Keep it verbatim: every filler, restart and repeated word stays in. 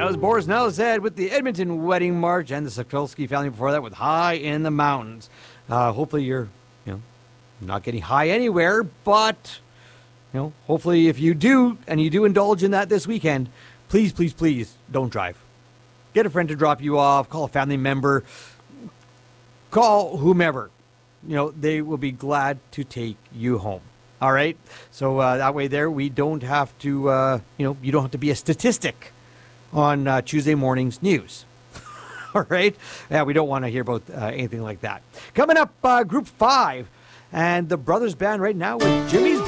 was Boris Nelzad with the Edmonton Wedding March and the Sokolsky family before that with High in the Mountains. Uh, hopefully you're, you know, not getting high anywhere, but, you know, hopefully if you do, and you do indulge in that this weekend, please, please, please don't drive. Get a friend to drop you off, call a family member, call whomever. You know, they will be glad to take you home. All right? So uh, that way there, we don't have to, uh, you know, you don't have to be a statistic on uh, Tuesday morning's news. All right? Yeah, we don't want to hear about uh, anything like that. Coming up, uh, Group five, and the Brothers Band right now with Jimmy's